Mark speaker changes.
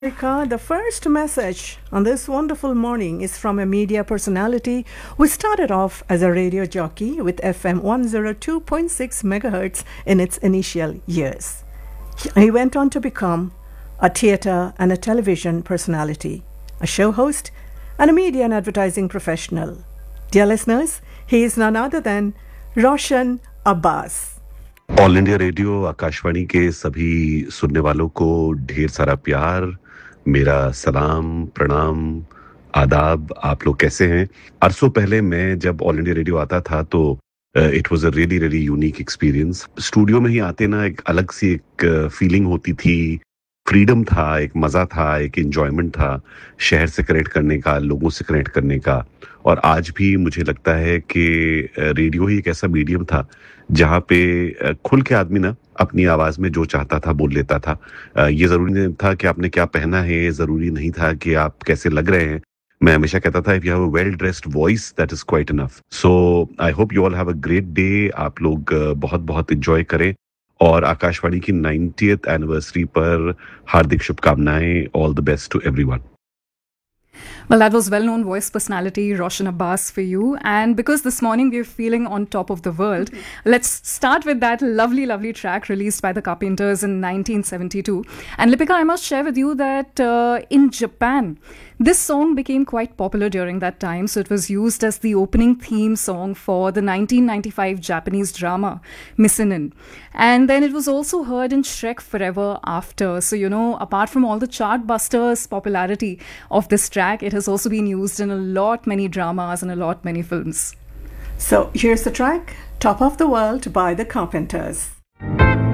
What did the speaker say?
Speaker 1: America, the first message on this wonderful morning is from a media personality who started off as a radio jockey with FM 102.6 megahertz in its initial years. He went on to become a theatre and a television personality, a show host, and a media and advertising professional. Dear listeners, he is none other than Roshan Abbas.
Speaker 2: All India radio Akashvani के सभी सुनने वालों को ढेर सारा प्यार, मेरा सलाम, प्रणाम, आदाब। आप लोग कैसे हैं? अरसों पहले मैं जब ऑल इंडिया रेडियो आता था तो it was a really really unique experience. Studio में ही आते ना एक अलग सी एक फीलिंग होती थी, फ्रीडम था, एक मज़ा था, एक एन्जॉयमेंट था शहर से कनेक्ट करने का, लोगों से कनेक्ट करने का। और आज भी मुझे लगता है कि रेडियो ही एक ऐसा मीडियम था जहाँ पे खुल के आदमी ना अपनी आवाज़ में जो चाहता था बोल लेता था। ये ज़रूरी नहीं था कि आपने क्या पहना है, ज़रूरी नहीं था कि आप कैसे लग रहे हैं। मैं हमेशा कहता था if you have a well dressed voice that is quite enough. So I hope you all have a great day. आप लोग बहुत बहुत एंजॉय करें और आकाशवाणी की 90th एनिवर्सरी पर हार्दिक शुभकामनाएं। All the best to everyone.
Speaker 3: Well, that was well-known voice personality Roshan Abbas for you. And because this morning we're feeling on top of the world, let's start with that lovely, lovely track released by the Carpenters in 1972. And Lipika, I must share with you that in Japan, this song became quite popular during that time. So it was used as the opening theme song for the 1995 Japanese drama Missinin. And then it was also heard in Shrek Forever After. So, you know, apart from all the chartbusters popularity of this track, it has also been used in a lot many dramas and a lot many films.
Speaker 1: So here's the track, Top of the World by the Carpenters.